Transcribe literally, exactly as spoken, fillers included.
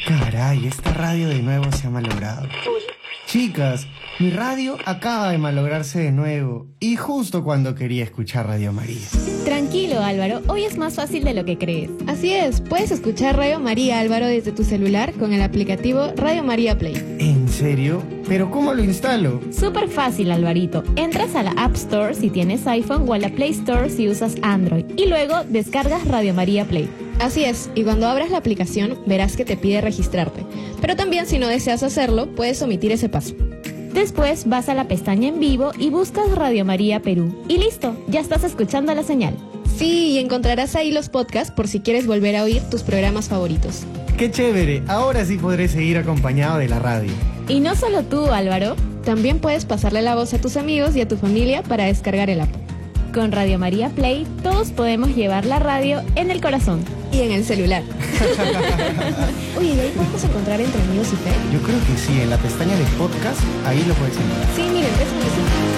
Caray, esta radio de nuevo se ha malogrado. Chicas, mi radio acaba de malograrse de nuevo. Y justo cuando quería escuchar Radio María. Tranquilo, Álvaro, hoy es más fácil de lo que crees. Así es, puedes escuchar Radio María, Álvaro, desde tu celular con el aplicativo Radio María Play. ¿En serio? ¿Pero cómo lo instalo? Súper fácil, Alvarito. Entras a la App Store si tienes iPhone o a la Play Store si usas Android. Y luego descargas Radio María Play. Así es, y cuando abras la aplicación verás que te pide registrarte. Pero también si no deseas hacerlo, puedes omitir ese paso. Después vas a la pestaña en vivo y buscas Radio María Perú. Y listo, ya estás escuchando la señal. Sí, y encontrarás ahí los podcasts por si quieres volver a oír tus programas favoritos. ¡Qué chévere! Ahora sí podré seguir acompañado de la radio. Y no solo tú, Álvaro. También puedes pasarle la voz a tus amigos y a tu familia para descargar el app. Con Radio María Play, todos podemos llevar la radio en el corazón. Y en el celular. Oye, ¿y ahí podemos encontrar Entre Amigos y Fe? Yo creo que sí, en la pestaña de podcast, ahí lo puedes encontrar. Sí, miren, es